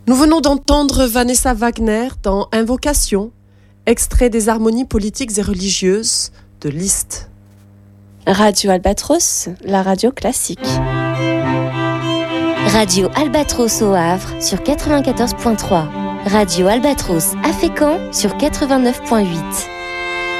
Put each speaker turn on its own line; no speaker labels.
Nous venons d'entendre Vanessa Wagner dans Invocation, extrait des harmonies politiques et religieuses de Liszt.
Radio Albatros, la radio classique.
Radio Albatros au Havre sur 94.3. Radio Albatros à Fécamp sur 89.8.